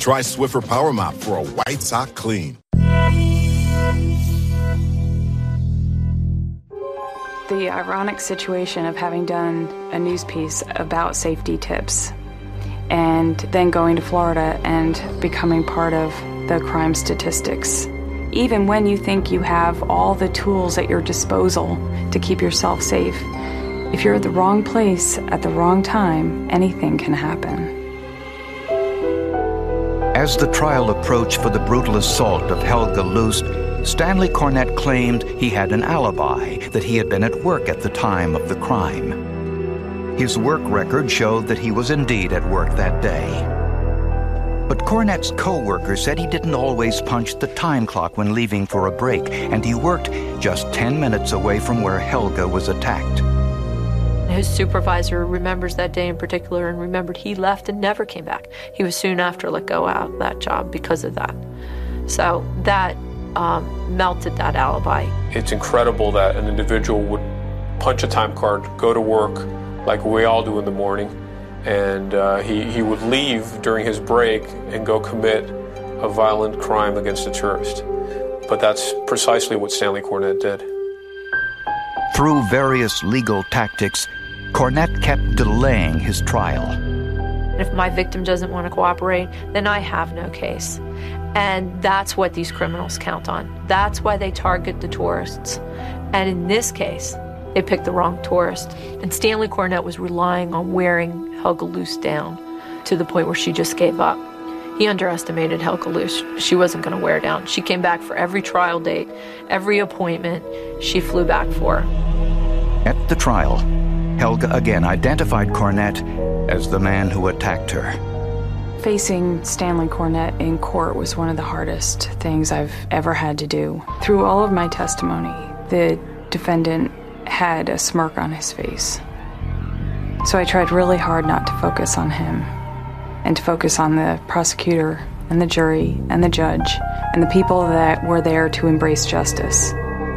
Try Swiffer Power Mop for a white sock clean. The ironic situation of having done a news piece about safety tips and then going to Florida and becoming part of the crime statistics. Even when you think you have all the tools at your disposal to keep yourself safe, if you're at the wrong place at the wrong time, anything can happen. As the trial approached for the brutal assault of Helga Lust, Stanley Cornett claimed he had an alibi, that he had been at work at the time of the crime. His work record showed that he was indeed at work that day. But Cornett's co-worker said he didn't always punch the time clock when leaving for a break, and he worked just 10 minutes away from where Helga was attacked. His supervisor remembers that day in particular and remembered he left and never came back. He was soon after let go out of that job because of that. So that melted that alibi. It's incredible that an individual would punch a time card, go to work like we all do in the morning, and he would leave during his break and go commit a violent crime against a tourist. But that's precisely what Stanley Cornett did. Through various legal tactics, Cornett kept delaying his trial. If my victim doesn't want to cooperate, then I have no case. And that's what these criminals count on. That's why they target the tourists. And in this case, they picked the wrong tourist. And Stanley Cornett was relying on wearing Helga Lust down to the point where she just gave up. He underestimated Helga Lust. She wasn't going to wear down. She came back for every trial date, every appointment she flew back for. At the trial, Helga again identified Cornett as the man who attacked her. Facing Stanley Cornett in court was one of the hardest things I've ever had to do. Through all of my testimony, the defendant had a smirk on his face. So I tried really hard not to focus on him and to focus on the prosecutor and the jury and the judge and the people that were there to embrace justice.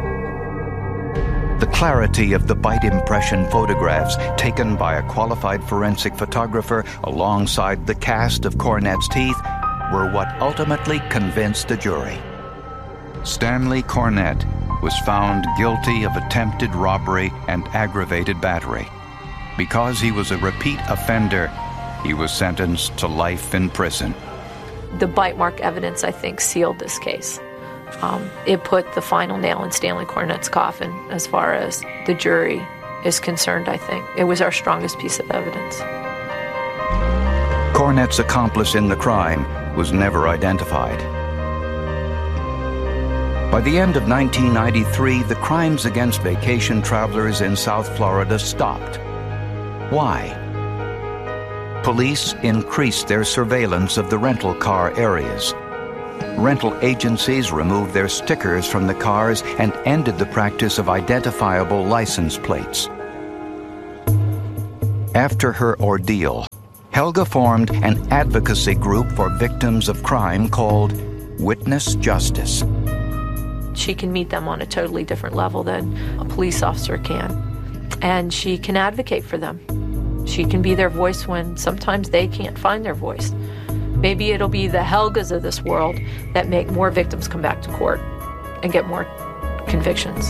The clarity of the bite impression photographs taken by a qualified forensic photographer alongside the cast of Cornett's teeth were what ultimately convinced the jury. Stanley Cornett was found guilty of attempted robbery and aggravated battery. Because he was a repeat offender, he was sentenced to life in prison. The bite mark evidence, I think, sealed this case. It put the final nail in Stanley Cornett's coffin as far as the jury is concerned, I think. It was our strongest piece of evidence. Cornett's accomplice in the crime was never identified. By the end of 1993, the crimes against vacation travelers in South Florida stopped. Why? Police increased their surveillance of the rental car areas. Rental agencies removed their stickers from the cars and ended the practice of identifiable license plates. After her ordeal, Helga formed an advocacy group for victims of crime called Witness Justice. She can meet them on a totally different level than a police officer can. And she can advocate for them. She can be their voice when sometimes they can't find their voice. Maybe it'll be the Helgas of this world that make more victims come back to court and get more convictions.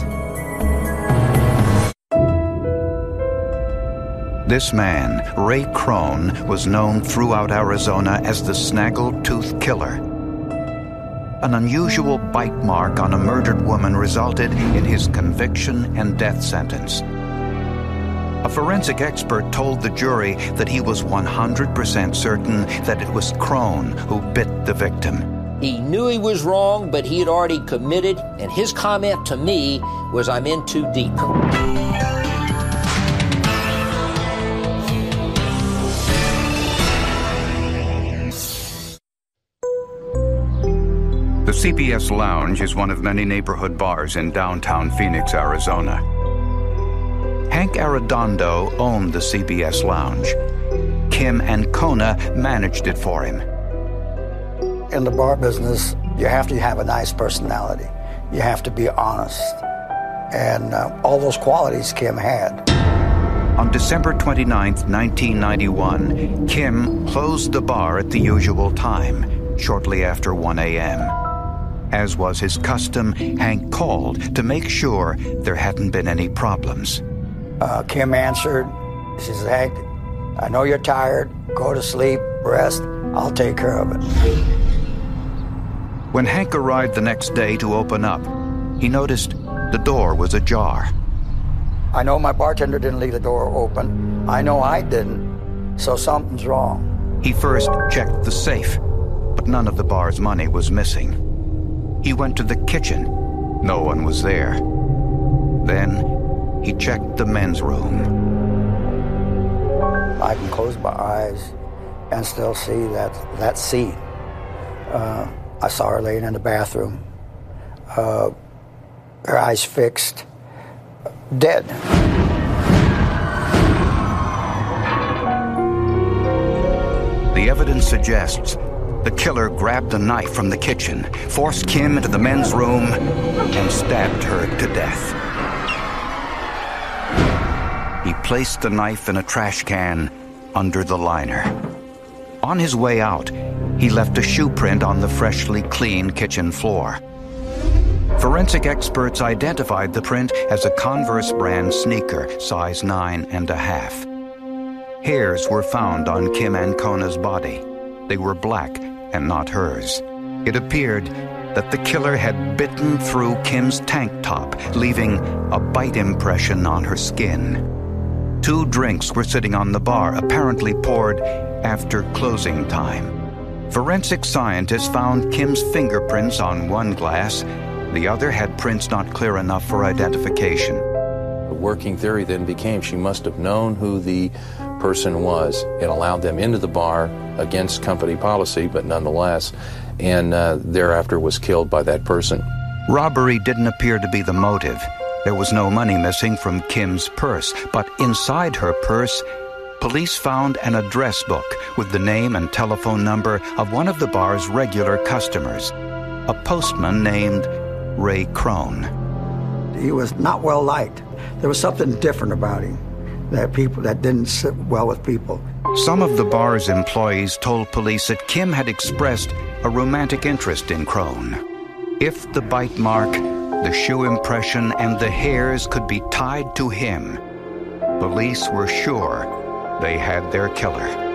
This man, Ray Crone, was known throughout Arizona as the Snaggletooth Killer. An unusual bite mark on a murdered woman resulted in his conviction and death sentence. A forensic expert told the jury that he was 100% certain that it was Crone who bit the victim. He knew he was wrong, but he had already committed, and his comment to me was, "I'm in too deep." The CPS Lounge is one of many neighborhood bars in downtown Phoenix, Arizona. Hank Arredondo owned the CPS Lounge. Kim Ancona managed it for him. In the bar business, you have to have a nice personality. You have to be honest. And all those qualities Kim had. On December 29, 1991, Kim closed the bar at the usual time. shortly after 1 a.m. As was his custom, Hank called to make sure there hadn't been any problems. Kim answered. She said, "Hank, I know you're tired. Go to sleep, rest. I'll take care of it." When Hank arrived the next day to open up, he noticed the door was ajar. I know my bartender didn't leave the door open. I know I didn't, so something's wrong. He first checked the safe, but none of the bar's money was missing. He went to the kitchen. No one was there. Then he checked the men's room. I can close my eyes and still see that scene. I saw her laying in the bathroom, her eyes fixed, dead. The evidence suggests the killer grabbed a knife from the kitchen, forced Kim into the men's room, and stabbed her to death. He placed the knife in a trash can under the liner. On his way out, he left a shoe print on the freshly cleaned kitchen floor. Forensic experts identified the print as a Converse brand sneaker, size 9.5. Hairs were found on Kim Ancona's body. They were black and not hers. It appeared that the killer had bitten through Kim's tank top, leaving a bite impression on her skin. 2 drinks were sitting on the bar, apparently poured after closing time. Forensic scientists found Kim's fingerprints on one glass. The other had prints not clear enough for identification. The working theory then became she must have known who the person was and allowed them into the bar against company policy, but nonetheless, and thereafter was killed by that person. Robbery didn't appear to be the motive. There was no money missing from Kim's purse, but inside her purse, police found an address book with the name and telephone number of one of the bar's regular customers, a postman named Ray Crone. He was not well liked. There was something different about him that didn't sit well with people. Some of the bar's employees told police that Kim had expressed a romantic interest in Crone. If the bite mark, the shoe impression, and the hairs could be tied to him, police were sure they had their killer.